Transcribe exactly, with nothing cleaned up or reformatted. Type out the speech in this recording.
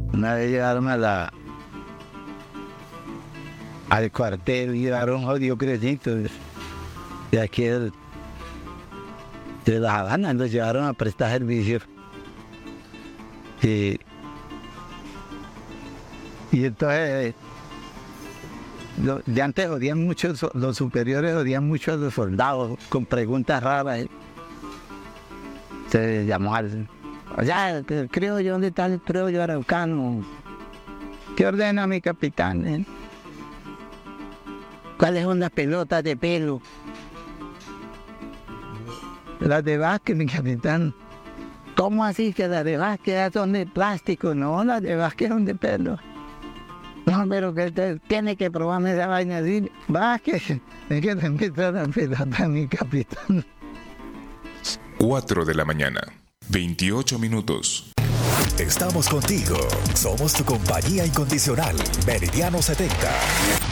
Una vez llegaron a la al cuartel y llevaron un jodido crecito de aquí de, de La Habana, los llevaron a prestar servicio. Y, y entonces, lo, de antes odian mucho, los superiores odian mucho a los soldados con preguntas raras. Se llamó al, o sea, el criollo, ¿dónde está el criollo araucano? ¿Qué ordena mi capitán? ¿Eh? ¿Cuáles son las pelotas de pelo? Las de básquet, mi capitán. ¿Cómo así que las de básquet son de plástico? No, las de básquet son de pelo. No, pero que usted tiene que probarme esa vaina así. Básquet, es que te metas la pelota, mi capitán. cuatro de la mañana, veintiocho minutos. Estamos contigo. Somos tu compañía incondicional. Meridiano setenta.